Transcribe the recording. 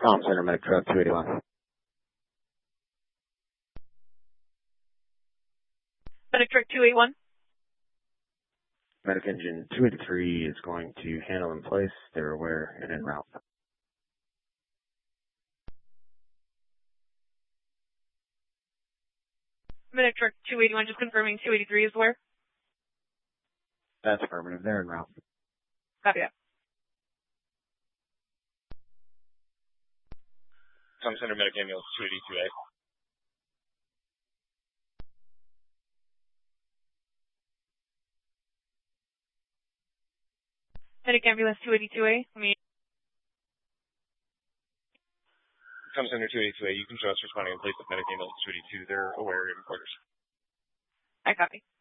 Comm Center, Medic Truck 281. Medic Truck 281. Medic Engine 283 is going to handle in place. They're aware and en route. Medic Truck 281, just confirming 283 is where? That's affirmative. They're en route. Copy that. Comm Center, Medic Ambulance 282A. Medic Ambulance 282A. Comm Center 282A, you can show us responding in place of Medic Ambulance 282. They're aware in quarters. I copy.